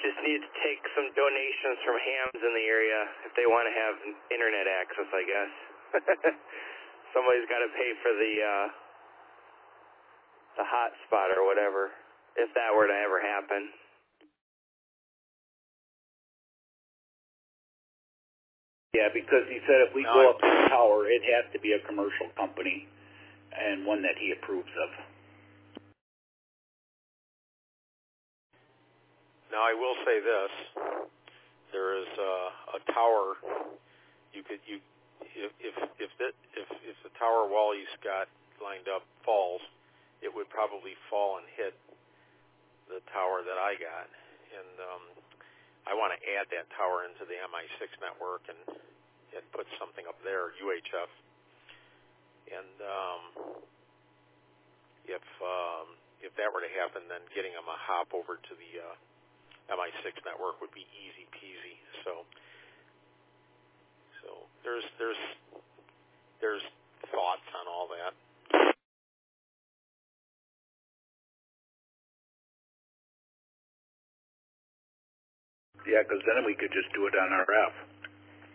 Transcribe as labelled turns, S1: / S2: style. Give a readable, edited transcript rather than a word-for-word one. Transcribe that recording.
S1: Just need to take some donations from hams in the area if they want to have internet access, I guess. Somebody's got to pay for the hotspot or whatever, if that were to ever happen.
S2: Yeah, because he said if we go up to the tower, it has to be a commercial company and one that he approves of.
S3: Now, I will say this: there is a tower. If the tower Wally's got lined up falls, it would probably fall and hit the tower that I got, and I want to add that tower into the MI6 network and put something up there, UHF. And if that were to happen, then getting them a hop over to the MI6 network would be easy peasy. So there's thoughts on all that.
S2: Yeah, because then we could just do it on RF.